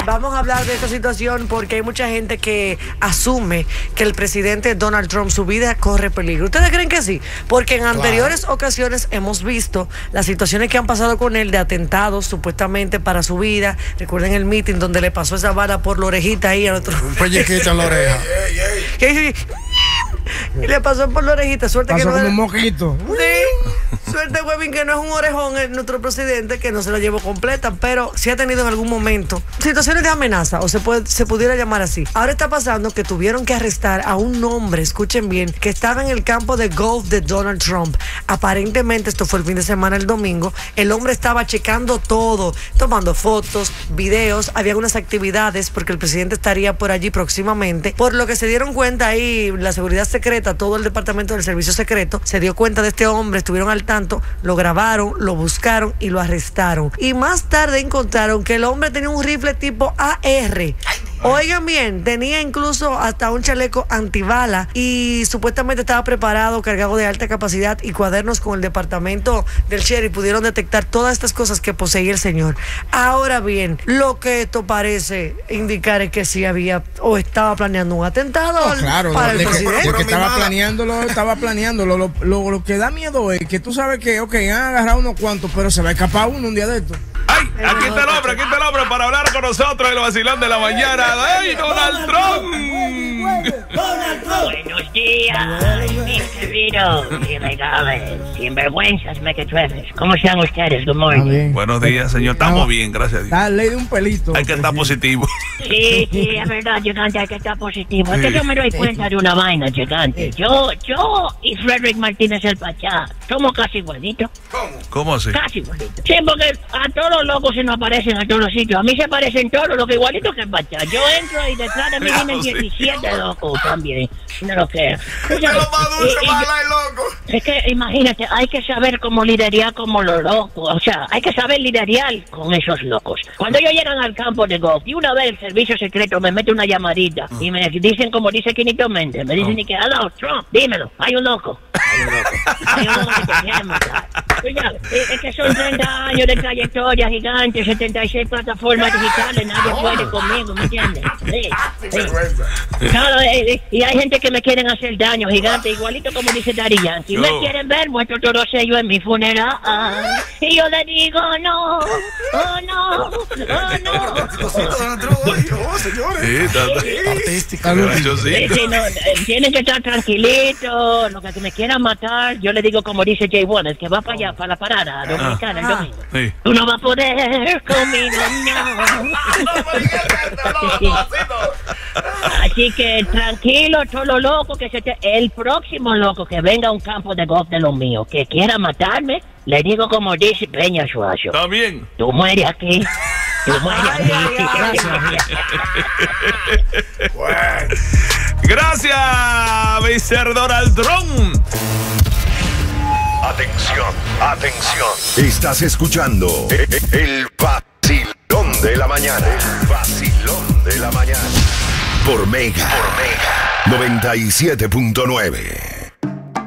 Vamos a hablar de esta situación porque hay mucha gente que asume que el presidente Donald Trump, su vida corre peligro. ¿Ustedes creen que sí? Porque en anteriores ocasiones hemos visto las situaciones que han pasado con él de atentados supuestamente para su vida. Recuerden el meeting donde le pasó esa bala por la orejita ahí a otro. Un pellizquito en la oreja. Y le pasó por la orejita. Suerte pasó que no como era... un mosquito. Sí. Suerte, Webin, que no es un orejón nuestro presidente, que no se la llevó completa, pero sí ha tenido en algún momento situaciones de amenaza, o se pudiera llamar así. Ahora está pasando que tuvieron que arrestar a un hombre, escuchen bien, que estaba en el campo de golf de Donald Trump. Aparentemente, esto fue el fin de semana, el domingo, el hombre estaba checando todo, tomando fotos, videos, había unas actividades, porque el presidente estaría por allí próximamente, por lo que se dieron cuenta ahí, la seguridad secreta, todo el departamento del servicio secreto, se dio cuenta de este hombre, estuvieron al tanto, lo grabaron, lo buscaron y lo arrestaron. Y más tarde encontraron que el hombre tenía un rifle tipo AR. Oigan bien, tenía incluso hasta un chaleco antibala y supuestamente estaba preparado, cargado de alta capacidad y cuadernos con el departamento del sheriff. Pudieron detectar todas estas cosas que poseía el señor. Ahora bien, lo que esto parece indicar es que sí había o estaba planeando un atentado para el presidente. De que estaba planeándolo. Lo que da miedo es que tú sabes que, han agarrado unos cuantos, pero se va a escapar uno un día de estos. ¡Ay! Aquí está el hombre para hablar con nosotros el vacilón de la mañana. ¡Ay, Donald Trump! Buenos días, mis queridos ilegales, sinvergüenzas, mequetrefes. ¿Cómo están ustedes? Good morning. Buenos días, señor. Estamos bien, gracias a Dios. Está ley de un pelito. Hay que estar positivo. Sí, es verdad, Gigante, hay que estar positivo. Es que yo me doy cuenta de una vaina, Gigante. Yo y Frederick Martínez el Pachá somos casi igualitos. ¿Cómo así? Casi igualitos. Sí, porque a todos los locos se nos aparecen a todos los sitios. A mí se parecen todos los que igualitos que el Pachá. Yo entro y detrás de mí vienen 17 locos también. No lo creo. Es que imagínate, hay que saber cómo lidiar como los locos. O sea, hay que saber lidiar con esos locos. Cuando ellos llegan al campo de golf y una vez el servicio secreto me mete una llamadita y me dicen, como dice Quinito Méndez, me dicen que, hello, Trump, dímelo, hay un loco. Hay un loco que te quiere matar. Es que son 30 años de trayectoria gigante, 76 plataformas digitales, nadie puede conmigo, ¿me entiendes? Sí. Claro, y hay gente que me quieren hacer daño, Gigante, igualito como dice Daddy Yankee. Me quieren ver, muestro todo sello en mi funeral. Y yo le digo no, oh no, oh no. Tienen que estar tranquilitos, lo que me quieran matar. Yo le digo como dice Jay Warner, que va para allá, para la parada dominicana el domingo. Tú no vas a poder conmigo, no. Así que tranquilo, todo lo loco que el próximo loco que venga a un campo de golf de los míos, que quiera matarme, le digo como dice Peña Suazo. Está bien. Tú mueres aquí. Tú mueres aquí. Gracias, Mr. Donald Trump. Atención. Estás escuchando el vacilón de la mañana. El vacilón de la mañana. Por Mega 97.9.